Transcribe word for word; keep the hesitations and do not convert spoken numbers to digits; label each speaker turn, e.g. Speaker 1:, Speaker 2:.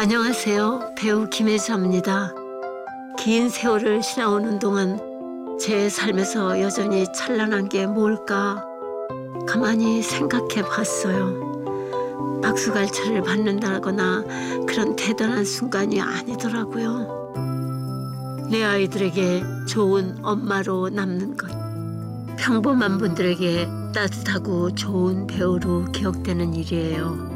Speaker 1: 안녕하세요. 배우 김혜자입니다. 긴 세월을 지나오는 동안 제 삶에서 여전히 찬란한 게 뭘까 가만히 생각해 봤어요. 박수갈채를 받는다거나 그런 대단한 순간이 아니더라고요. 내 아이들에게 좋은 엄마로 남는 것, 평범한 분들에게 따뜻하고 좋은 배우로 기억되는 일이에요.